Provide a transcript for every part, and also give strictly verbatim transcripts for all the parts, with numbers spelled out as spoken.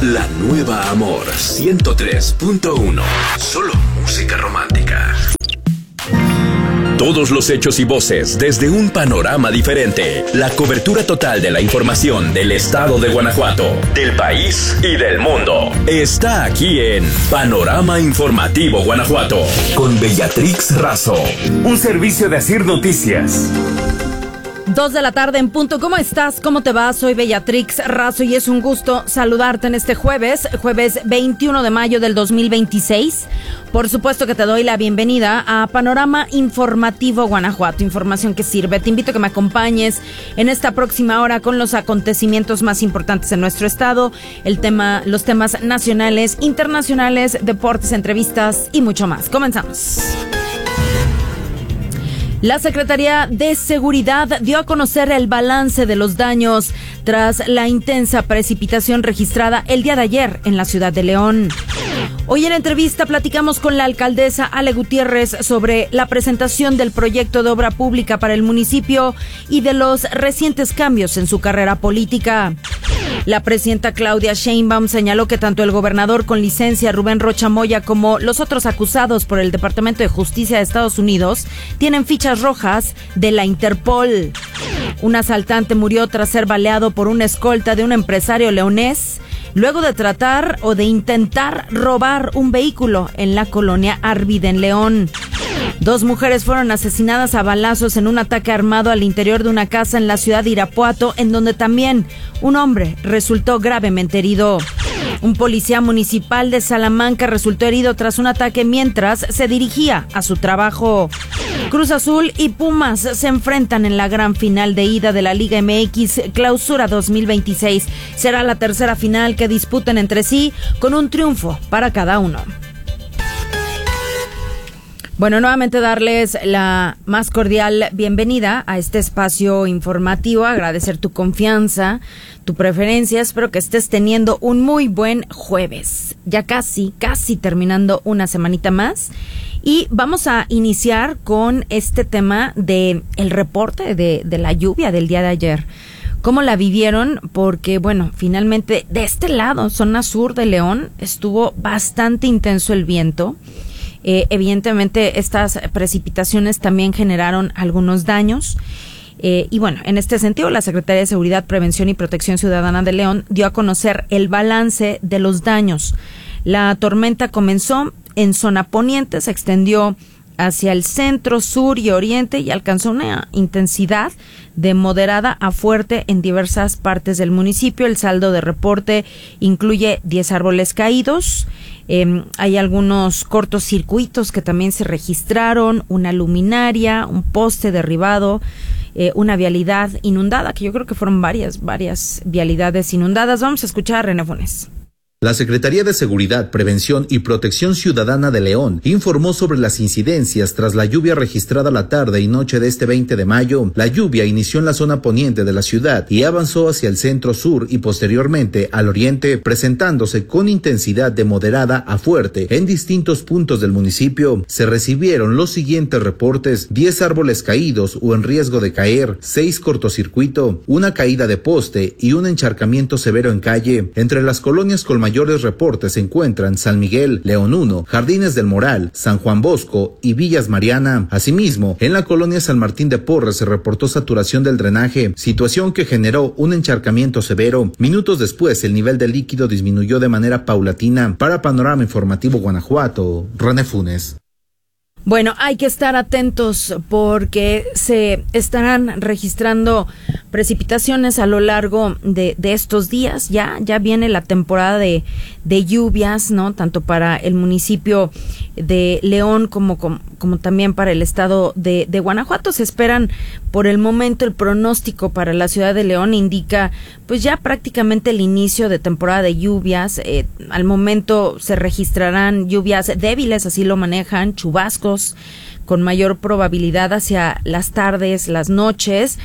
La Nueva Amor ciento tres punto uno. Solo música romántica. Todos los hechos y voces desde un panorama diferente. La cobertura total de la información del estado de Guanajuato, del país y del mundo. Está aquí en Panorama Informativo Guanajuato. Con Bellatrix Razo. Un servicio de Asir Noticias. Dos de la tarde en punto. ¿Cómo estás? ¿Cómo te va? Soy Bellatrix Razo y es un gusto saludarte en este jueves, jueves veintiuno de mayo del dos mil veintiséis. Por supuesto que te doy la bienvenida a Panorama Informativo Guanajuato, información que sirve. Te invito a que me acompañes en esta próxima hora con los acontecimientos más importantes en nuestro estado, el tema, los temas nacionales, internacionales, deportes, entrevistas y mucho más. Comenzamos. La Secretaría de Seguridad dio a conocer el balance de los daños tras la intensa precipitación registrada el día de ayer en la ciudad de León. Hoy en entrevista platicamos con la alcaldesa Ale Gutiérrez sobre la presentación del proyecto de obra pública para el municipio y de los recientes cambios en su carrera política. La presidenta Claudia Sheinbaum señaló que tanto el gobernador con licencia Rubén Rocha Moya como los otros acusados por el Departamento de Justicia de Estados Unidos tienen fichas rojas de la Interpol. Un asaltante murió tras ser baleado por una escolta de un empresario leonés luego de tratar o de intentar robar un vehículo en la colonia Arvide en León. Dos mujeres fueron asesinadas a balazos en un ataque armado al interior de una casa en la ciudad de Irapuato, en donde también un hombre resultó gravemente herido. Un policía municipal de Salamanca resultó herido tras un ataque mientras se dirigía a su trabajo. Cruz Azul y Pumas se enfrentan en la gran final de ida de la Liga M X Clausura dos mil veintiséis. Será la tercera final que disputan entre sí con un triunfo para cada uno. Bueno, nuevamente darles la más cordial bienvenida a este espacio informativo, agradecer tu confianza, tu preferencia, espero que estés teniendo un muy buen jueves, ya casi, casi terminando una semanita más, y vamos a iniciar con este tema de el reporte de, de la lluvia del día de ayer. ¿Cómo la vivieron? Porque, bueno, finalmente de este lado, zona sur de León, estuvo bastante intenso el viento. Eh, evidentemente estas precipitaciones también generaron algunos daños eh, y bueno, en este sentido la Secretaría de Seguridad, Prevención y Protección Ciudadana de León dio a conocer el balance de los daños. La tormenta comenzó en zona poniente, se extendió hacia el centro, sur y oriente y alcanzó una intensidad de moderada a fuerte en diversas partes del municipio. El saldo de reporte incluye diez árboles caídos, eh, hay algunos cortocircuitos que también se registraron, una luminaria, un poste derribado, eh, una vialidad inundada, que yo creo que fueron varias, varias vialidades inundadas. Vamos a escuchar a René Funes. La Secretaría de Seguridad, Prevención y Protección Ciudadana de León informó sobre las incidencias tras la lluvia registrada la tarde y noche de este veinte de mayo. La lluvia inició en la zona poniente de la ciudad y avanzó hacia el centro sur y posteriormente al oriente, presentándose con intensidad de moderada a fuerte en distintos puntos del municipio. Se recibieron los siguientes reportes: diez árboles caídos o en riesgo de caer, seis cortocircuito, una caída de poste y un encharcamiento severo en calle. Entre las colonias con mayores reportes se encuentran San Miguel, León uno, Jardines del Moral, San Juan Bosco y Villas Mariana. Asimismo, en la colonia San Martín de Porres se reportó saturación del drenaje, situación que generó un encharcamiento severo. Minutos después, el nivel del líquido disminuyó de manera paulatina. Para Panorama Informativo Guanajuato, René Funes. Bueno, hay que estar atentos porque se estarán registrando precipitaciones a lo largo de, de estos días. Ya, ya viene la temporada de, de lluvias, ¿no? Tanto para el municipio de León como, como, como también para el estado de, de Guanajuato. Se esperan, por el momento, el pronóstico para la ciudad de León indica pues ya prácticamente el inicio de temporada de lluvias. Eh, al momento se registrarán lluvias débiles, así lo manejan, chubascos con mayor probabilidad hacia las tardes, las noches,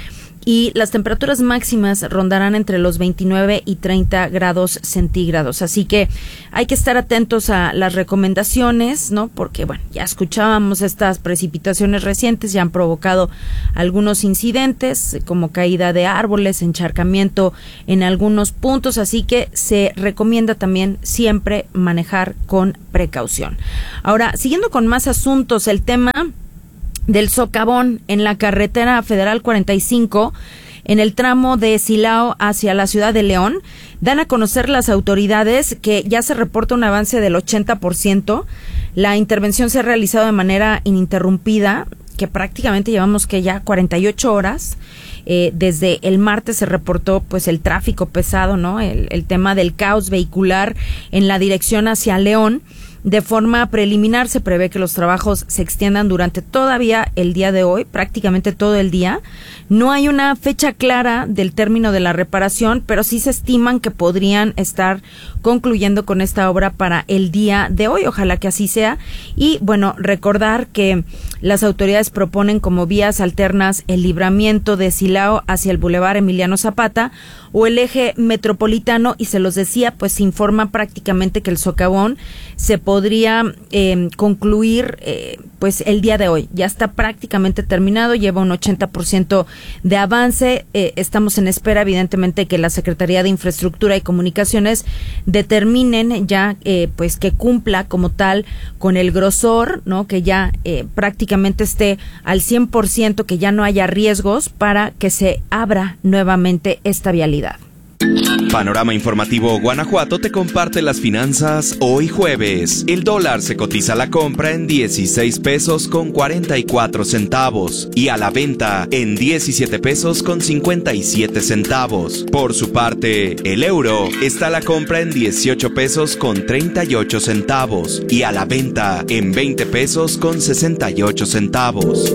y las temperaturas máximas rondarán entre los veintinueve y treinta grados centígrados. Así que hay que estar atentos a las recomendaciones, ¿no? Porque, bueno, ya escuchábamos estas precipitaciones recientes, ya han provocado algunos incidentes como caída de árboles, encharcamiento en algunos puntos, así que se recomienda también siempre manejar con precaución. Ahora, siguiendo con más asuntos, el tema del socavón en la carretera federal cuarenta y cinco, en el tramo de Silao hacia la ciudad de León, dan a conocer las autoridades que ya se reporta un avance del ochenta por ciento. La intervención se ha realizado de manera ininterrumpida, que prácticamente llevamos que ya cuarenta y ocho horas. Eh, desde el martes se reportó pues el tráfico pesado, ¿no? El, el tema del caos vehicular en la dirección hacia León. De forma preliminar se prevé que los trabajos se extiendan durante todavía el día de hoy, prácticamente todo el día. No hay una fecha clara del término de la reparación, pero sí se estiman que podrían estar concluyendo con esta obra para el día de hoy. Ojalá que así sea. Y bueno, recordar que las autoridades proponen como vías alternas el libramiento de Silao hacia el Boulevard Emiliano Zapata o el eje metropolitano, y se los decía, pues se informa prácticamente que el socavón se podría eh, concluir eh, pues el día de hoy. Ya está prácticamente terminado, lleva un ochenta por ciento de avance. Eh, estamos en espera, evidentemente, que la Secretaría de Infraestructura y Comunicaciones determinen ya eh, pues que cumpla como tal con el grosor, ¿no? Que ya eh, prácticamente esté al cien por ciento, que ya no haya riesgos para que se abra nuevamente esta vialidad. Panorama Informativo Guanajuato te comparte las finanzas hoy jueves. El dólar se cotiza a la compra en dieciséis pesos con cuarenta y cuatro centavos y a la venta en diecisiete pesos con cincuenta y siete centavos. Por su parte, el euro está a la compra en dieciocho pesos con treinta y ocho centavos y a la venta en veinte pesos con sesenta y ocho centavos.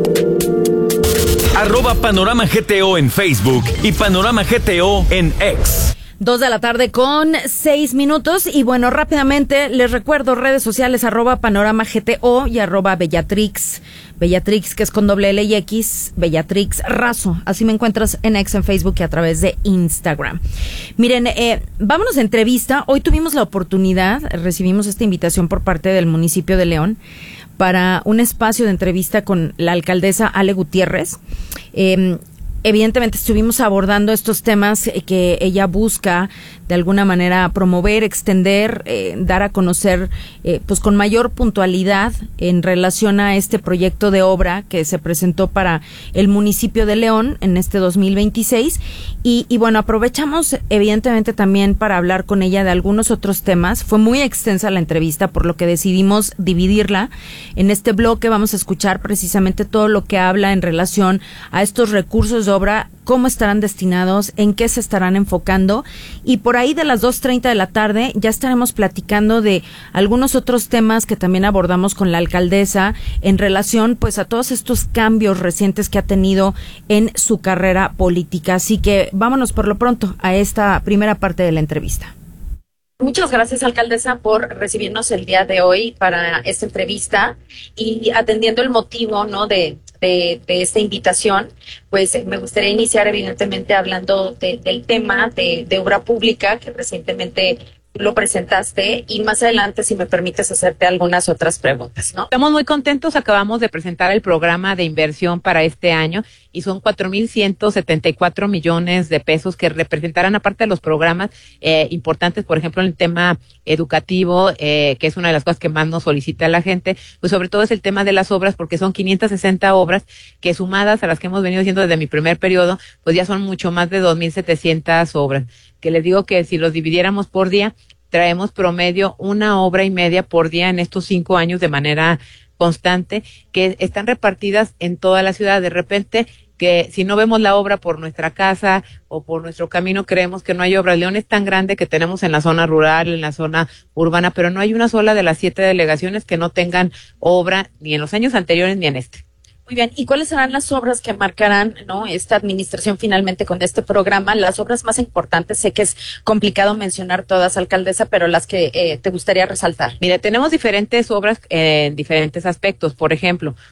Arroba Panorama G T O en Facebook y Panorama G T O en X. Dos de la tarde con seis minutos. Y bueno, rápidamente les recuerdo redes sociales, arroba Panorama G T O y arroba Bellatrix. Bellatrix, que es con doble L y X, Bellatrix Razo. Así me encuentras en X, en Facebook y a través de Instagram. Miren, eh, vámonos a entrevista. Hoy tuvimos la oportunidad, recibimos esta invitación por parte del municipio de León para un espacio de entrevista con la alcaldesa Ale Gutiérrez. Eh, Evidentemente estuvimos abordando estos temas que ella busca de alguna manera promover, extender, eh, dar a conocer eh, pues con mayor puntualidad en relación a este proyecto de obra que se presentó para el municipio de León en este dos mil veintiséis. Y, y bueno, aprovechamos evidentemente también para hablar con ella de algunos otros temas. Fue muy extensa la entrevista, por lo que decidimos dividirla. En este bloque vamos a escuchar precisamente todo lo que habla en relación a estos recursos de obra, cómo estarán destinados, en qué se estarán enfocando, y por ahí de las dos treinta de la tarde ya estaremos platicando de algunos otros temas que también abordamos con la alcaldesa en relación pues a todos estos cambios recientes que ha tenido en su carrera política. Así que vámonos por lo pronto a esta primera parte de la entrevista. Muchas gracias, alcaldesa, por recibirnos el día de hoy para esta entrevista y atendiendo el motivo, ¿no?, de, de, de esta invitación. Pues me gustaría iniciar evidentemente hablando de, del tema de, de obra pública que recientemente lo presentaste, y más adelante, si me permites, hacerte algunas otras preguntas, ¿no? Estamos muy contentos, acabamos de presentar el programa de inversión para este año y son cuatro mil ciento setenta y cuatro millones de pesos que representarán, aparte de los programas eh, importantes, por ejemplo, en el tema educativo, eh, que es una de las cosas que más nos solicita la gente, pues sobre todo es el tema de las obras, porque son quinientas sesenta obras que, sumadas a las que hemos venido haciendo desde mi primer periodo, pues ya son mucho más de dos mil setecientas obras, que les digo que si los dividiéramos por día, traemos promedio una obra y media por día en estos cinco años de manera constante, que están repartidas en toda la ciudad. De repente, que si no vemos la obra por nuestra casa o por nuestro camino, creemos que no hay obra. León es tan grande que tenemos en la zona rural, en la zona urbana, pero no hay una sola de las siete delegaciones que no tengan obra, ni en los años anteriores ni en este. Muy bien, ¿y cuáles serán las obras que marcarán, ¿no?, esta administración finalmente con este programa? Las obras más importantes, sé que es complicado mencionar todas, alcaldesa, pero las que eh, te gustaría resaltar. Mira, tenemos diferentes obras en diferentes aspectos. Por ejemplo,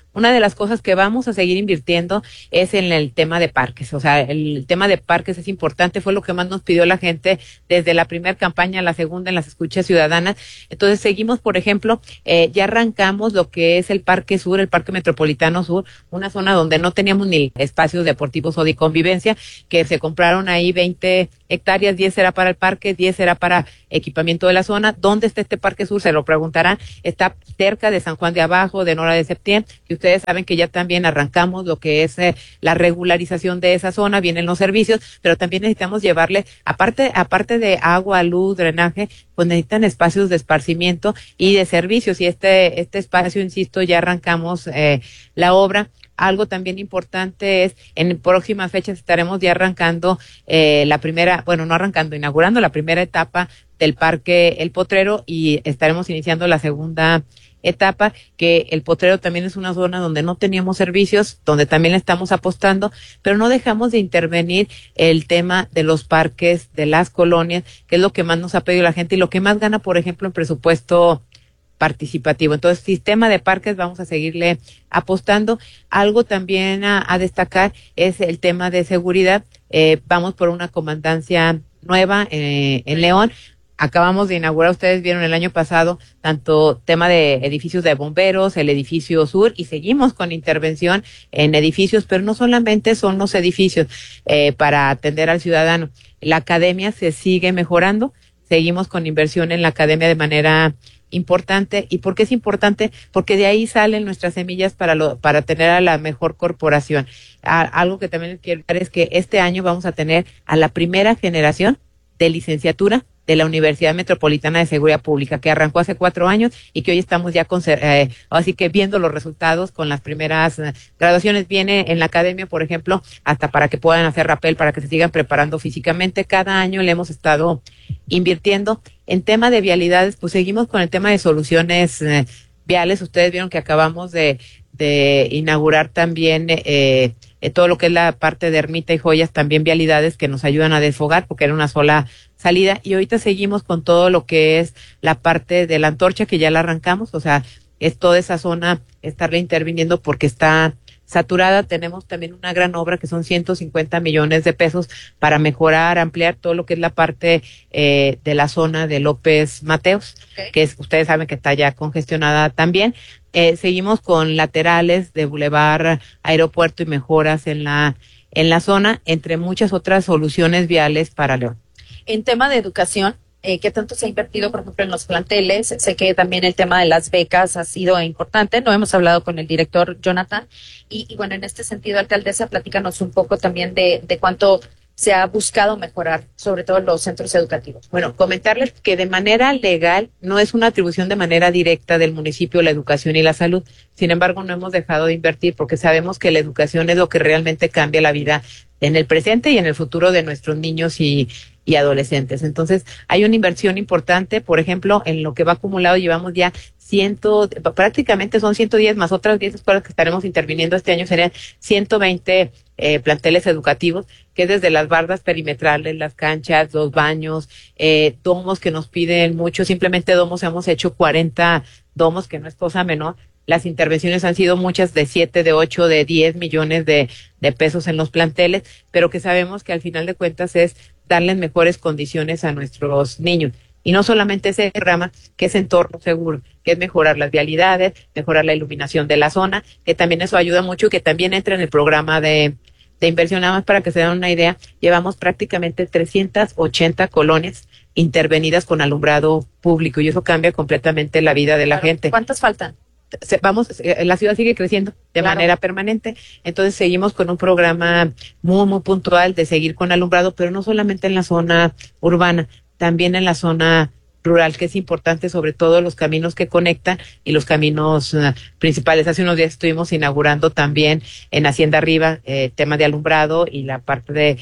Una de las cosas que vamos a seguir invirtiendo es en el tema de parques. O sea, el tema de parques es importante, fue lo que más nos pidió la gente desde la primera campaña, la segunda en las escuchas ciudadanas. Entonces seguimos, por ejemplo, eh, ya arrancamos lo que es el Parque Sur, el Parque Metropolitano Sur, una zona donde no teníamos ni espacios deportivos o de convivencia, que se compraron ahí veinte hectáreas, diez era para el parque, diez era para equipamiento de la zona. ¿Dónde está este Parque Sur? Se lo preguntarán. Está cerca de San Juan de Abajo, de Nora de Septiembre, que ustedes saben que ya también arrancamos lo que es eh, la regularización de esa zona, vienen los servicios, pero también necesitamos llevarle, aparte, aparte de agua, luz, drenaje, pues necesitan espacios de esparcimiento y de servicios, y este, este espacio, insisto, ya arrancamos eh, la obra. Algo también importante es, en próximas fechas estaremos ya arrancando eh, la primera, bueno, no arrancando, inaugurando la primera etapa del Parque El Potrero, y estaremos iniciando la segunda etapa, que el Potrero también es una zona donde no teníamos servicios, donde también le estamos apostando, pero no dejamos de intervenir el tema de los parques, de las colonias, que es lo que más nos ha pedido la gente y lo que más gana, por ejemplo, en presupuesto participativo. Entonces, sistema de parques, vamos a seguirle apostando. Algo también a, a destacar es el tema de seguridad. Eh, vamos por una comandancia nueva eh, en León. Acabamos de inaugurar, ustedes vieron el año pasado, tanto tema de edificios de bomberos, el edificio sur, y seguimos con intervención en edificios, pero no solamente son los edificios eh, para atender al ciudadano. La academia se sigue mejorando, seguimos con inversión en la academia de manera importante. ¿Y por qué es importante? Porque de ahí salen nuestras semillas para lo, para tener a la mejor corporación. A, algo que también les quiero dar es que este año vamos a tener a la primera generación de licenciatura de la Universidad Metropolitana de Seguridad Pública, que arrancó hace cuatro años y que hoy estamos ya con, eh, así que viendo los resultados con las primeras eh, graduaciones. Viene en la academia, por ejemplo, hasta para que puedan hacer rappel, para que se sigan preparando físicamente. Cada año le hemos estado invirtiendo. En tema de vialidades, pues seguimos con el tema de soluciones eh, viales. Ustedes vieron que acabamos de, de inaugurar también eh, eh, todo lo que es la parte de Ermita y Joyas, también vialidades que nos ayudan a desfogar, porque era una sola salida, y ahorita seguimos con todo lo que es la parte de la antorcha, que ya la arrancamos. O sea, es toda esa zona estarle interviniendo porque está saturada. Tenemos también una gran obra que son ciento cincuenta millones de pesos para mejorar, ampliar todo lo que es la parte eh, de la zona de López Mateos, okay, que es, ustedes saben que está ya congestionada también. Eh, seguimos con laterales de Boulevard Aeropuerto y mejoras en la, en la zona, entre muchas otras soluciones viales para León. En tema de educación, eh, ¿qué tanto se ha invertido, por ejemplo, en los planteles? Sé que también el tema de las becas ha sido importante, no hemos hablado con el director Jonathan, y, y bueno, en este sentido, alcaldesa, platícanos un poco también de, de cuánto se ha buscado mejorar, sobre todo los centros educativos. Bueno, comentarles que de manera legal no es una atribución de manera directa del municipio la educación y la salud. Sin embargo, no hemos dejado de invertir porque sabemos que la educación es lo que realmente cambia la vida en el presente y en el futuro de nuestros niños y, y adolescentes. Entonces, hay una inversión importante. Por ejemplo, en lo que va acumulado llevamos ya ciento, prácticamente son ciento diez más otras diez escuelas que estaremos interviniendo este año, serían ciento veinte eh, planteles educativos, que es desde las bardas perimetrales, las canchas, los baños, eh, domos que nos piden mucho. Simplemente domos, hemos hecho cuarenta domos, que no es cosa menor. Las intervenciones han sido muchas, de siete, de ocho, de diez millones de, de pesos en los planteles, pero que sabemos que al final de cuentas es darles mejores condiciones a nuestros niños. Y no solamente ese programa, que es entorno seguro, que es mejorar las vialidades, mejorar la iluminación de la zona, que también eso ayuda mucho y que también entra en el programa de, de inversión. Nada más para que se den una idea, llevamos prácticamente trescientas ochenta colonias intervenidas con alumbrado público, y eso cambia completamente la vida de la claro. gente. ¿Cuántas faltan? Vamos, la ciudad sigue creciendo de claro. manera permanente, entonces seguimos con un programa muy, muy puntual de seguir con alumbrado, pero no solamente en la zona urbana, también en la zona rural, que es importante, sobre todo los caminos que conectan y los caminos uh, principales. Hace unos días estuvimos inaugurando también en Hacienda Arriba eh, tema de alumbrado y la parte de,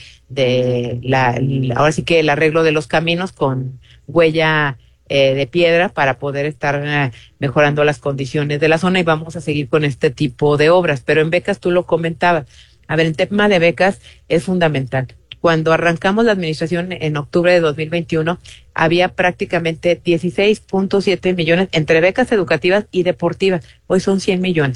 de la, la, ahora sí que el arreglo de los caminos con huella Eh, de piedra para poder estar eh, mejorando las condiciones de la zona, y vamos a seguir con este tipo de obras. Pero en becas, tú lo comentabas, a ver, el tema de becas es fundamental. Cuando arrancamos la administración en octubre de dos mil veintiuno, había prácticamente dieciséis punto siete millones entre becas educativas y deportivas. Hoy son cien millones.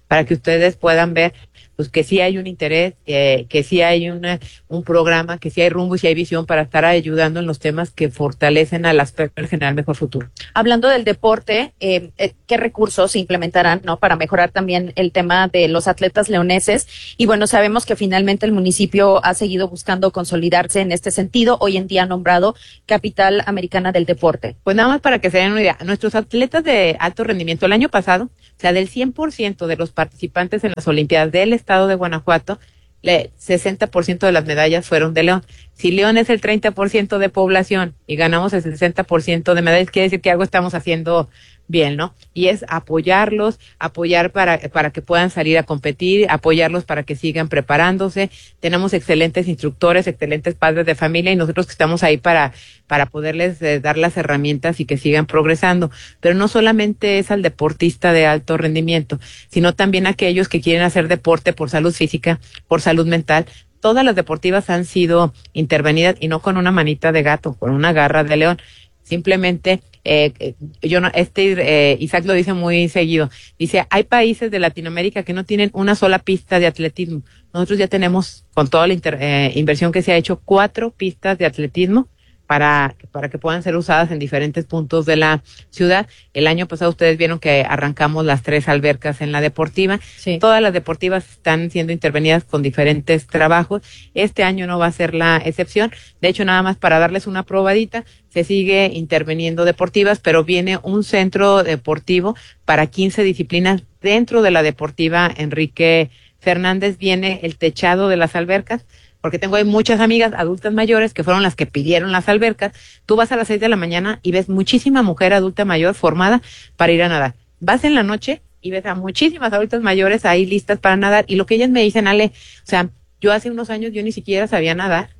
para que ustedes puedan ver pues que sí hay un interés, eh, que sí hay una, un programa, que sí hay rumbo y sí hay visión para estar ayudando en los temas que fortalecen al aspecto en general mejor futuro. Hablando del deporte, eh, eh, ¿qué recursos se implementarán, no, para mejorar también el tema de los atletas leoneses? Y bueno, sabemos que finalmente el municipio ha seguido buscando consolidarse en este sentido, hoy en día nombrado Capital Americana del Deporte. Pues nada más para que se den una idea, nuestros atletas de alto rendimiento el año pasado, o sea, del cien por ciento de los participantes en las Olimpiadas del Estado de Guanajuato, el sesenta por ciento de las medallas fueron de León. Si León es el treinta por ciento de población y ganamos el sesenta por ciento de medallas, quiere decir que algo estamos haciendo bien, ¿no? Y es apoyarlos, apoyar para, para que puedan salir a competir, apoyarlos para que sigan preparándose. Tenemos excelentes instructores, excelentes padres de familia y nosotros que estamos ahí para, para poderles eh, dar las herramientas y que sigan progresando. Pero no solamente es al deportista de alto rendimiento, sino también a aquellos que quieren hacer deporte por salud física, por salud mental. Todas las deportivas han sido intervenidas y no con una manita de gato, con una garra de león. Simplemente, eh, yo no, este eh, Isaac lo dice muy seguido. Dice, hay países de Latinoamérica que no tienen una sola pista de atletismo. Nosotros ya tenemos, con toda la inter, eh, inversión que se ha hecho, cuatro pistas de atletismo para, para que puedan ser usadas en diferentes puntos de la ciudad. El año pasado ustedes vieron que arrancamos las tres albercas en la deportiva. Sí. Todas las deportivas están siendo intervenidas con diferentes trabajos. Este año no va a ser la excepción. De hecho, nada más para darles una probadita, se sigue interviniendo deportivas, pero viene un centro deportivo para quince disciplinas dentro de la deportiva Enrique Fernández. Viene el techado de las albercas, porque tengo ahí muchas amigas adultas mayores que fueron las que pidieron las albercas. Tú vas a las seis de la mañana y ves muchísima mujer adulta mayor formada para ir a nadar. Vas en la noche y ves a muchísimas adultas mayores ahí listas para nadar. Y lo que ellas me dicen, Ale, o sea, yo hace unos años yo ni siquiera sabía nadar.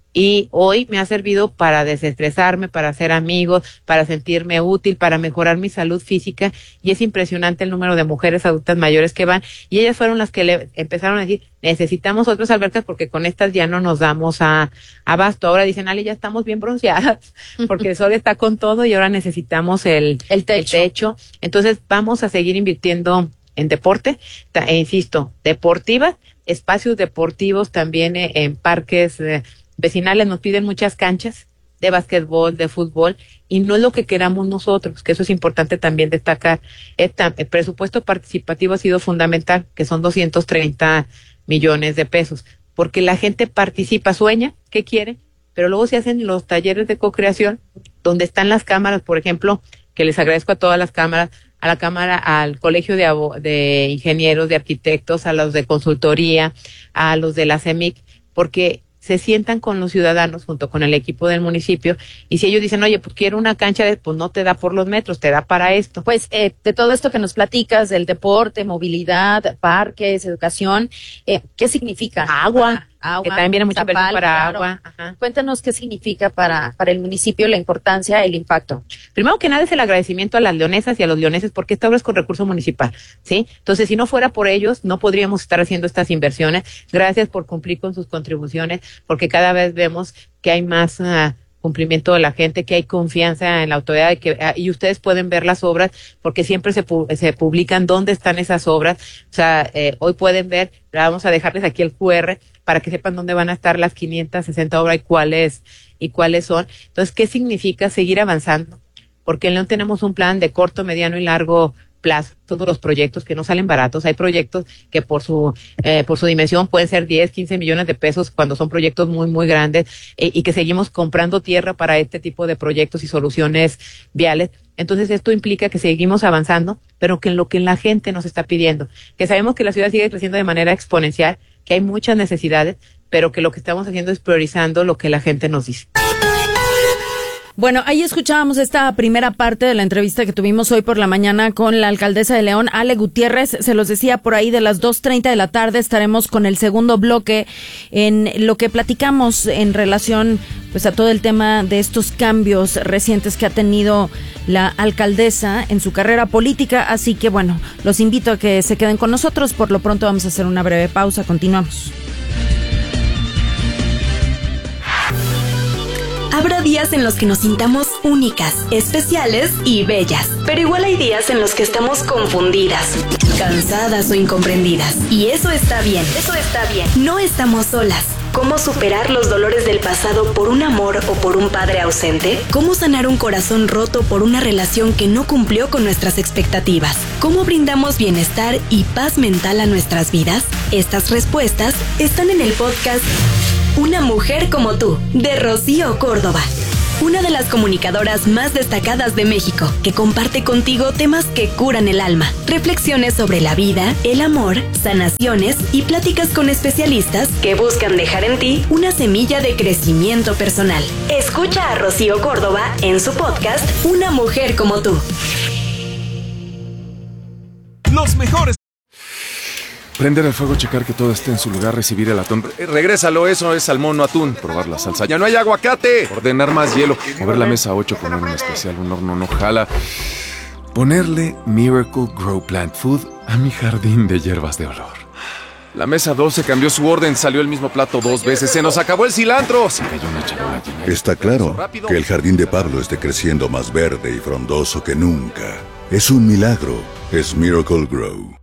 Y hoy me ha servido para desestresarme, para hacer amigos, para sentirme útil, para mejorar mi salud física. Y es impresionante el número de mujeres adultas mayores que van. Y ellas fueron las que le empezaron a decir, necesitamos otras albercas porque con estas ya no nos damos a abasto. Ahora dicen, Ale, ya estamos bien bronceadas porque el sol está con todo y ahora necesitamos el, el, techo. el techo. Entonces vamos a seguir invirtiendo en deporte, e insisto, deportivas, espacios deportivos también eh, en parques eh, vecinales. Nos piden muchas canchas de básquetbol, de fútbol, y no es lo que queramos nosotros, que eso es importante también destacar. Esta, el presupuesto participativo ha sido fundamental, que son doscientos treinta millones de pesos, porque la gente participa, sueña, ¿qué quiere? Pero luego se hacen los talleres de co-creación, donde están las cámaras, por ejemplo, que les agradezco a todas las cámaras, a la cámara, al colegio de, de ingenieros, de arquitectos, a los de consultoría, a los de la C E M I C, porque se sientan con los ciudadanos junto con el equipo del municipio, y si ellos dicen, oye, pues quiero una cancha, de, pues no te da por los metros, te da para esto. Pues eh, de todo esto que nos platicas, del deporte, movilidad, parques, educación, eh, ¿qué significa? Agua. Agua, que también viene mucha inversión para claro. agua. Ajá. Cuéntanos qué significa para, para el municipio, la importancia, el impacto. Primero que nada es el agradecimiento a las leonesas y a los leoneses, porque esta obra es con recurso municipal, ¿sí? Entonces, si no fuera por ellos, no podríamos estar haciendo estas inversiones. Gracias por cumplir con sus contribuciones, porque cada vez vemos que hay más uh, cumplimiento de la gente, que hay confianza en la autoridad, y, que, uh, y ustedes pueden ver las obras, porque siempre se, pu se publican dónde están esas obras. O sea, eh, hoy pueden ver, vamos a dejarles aquí el cu erre, para que sepan dónde van a estar las quinientas sesenta obras y cuáles y cuáles son. Entonces, ¿qué significa seguir avanzando? Porque en León tenemos un plan de corto, mediano y largo plazo. Todos los proyectos que no salen baratos. Hay proyectos que por su eh, por su dimensión pueden ser diez, quince millones de pesos cuando son proyectos muy, muy grandes, eh, y que seguimos comprando tierra para este tipo de proyectos y soluciones viales. Entonces, esto implica que seguimos avanzando, pero que en lo que la gente nos está pidiendo, que sabemos que la ciudad sigue creciendo de manera exponencial, que hay muchas necesidades, pero que lo que estamos haciendo es priorizando lo que la gente nos dice. Bueno, ahí escuchábamos esta primera parte de la entrevista que tuvimos hoy por la mañana con la alcaldesa de León, Ale Gutiérrez. Se los decía, por ahí de las dos treinta de la tarde estaremos con el segundo bloque en lo que platicamos en relación pues a todo el tema de estos cambios recientes que ha tenido la alcaldesa en su carrera política. Así que bueno, los invito a que se queden con nosotros. Por lo pronto vamos a hacer una breve pausa. Continuamos. Habrá días en los que nos sintamos únicas, especiales y bellas. Pero igual hay días en los que estamos confundidas, cansadas o incomprendidas. Y eso está bien. Eso está bien. No estamos solas. ¿Cómo superar los dolores del pasado por un amor o por un padre ausente? ¿Cómo sanar un corazón roto por una relación que no cumplió con nuestras expectativas? ¿Cómo brindamos bienestar y paz mental a nuestras vidas? Estas respuestas están en el podcast Una mujer como tú, de Rocío Córdoba. Una de las comunicadoras más destacadas de México, que comparte contigo temas que curan el alma, reflexiones sobre la vida, el amor, sanaciones y pláticas con especialistas que buscan dejar en ti una semilla de crecimiento personal. Escucha a Rocío Córdoba en su podcast Una mujer como tú. Los mejores. Prender el fuego, checar que todo esté en su lugar, recibir el atún. Eh, regrésalo, eso es salmón, no atún. Probar la salsa. ¡Ya no hay aguacate! Ordenar más hielo. Mover la mesa a ocho, poner un especial, un horno no jala. Ponerle Miracle Grow Plant Food a mi jardín de hierbas de olor. La mesa doce cambió su orden, salió el mismo plato dos veces. ¡Se nos acabó el cilantro! Se cayó una charola llena. Está claro que el jardín de Pablo esté creciendo más verde y frondoso que nunca. Es un milagro. Es Miracle Grow.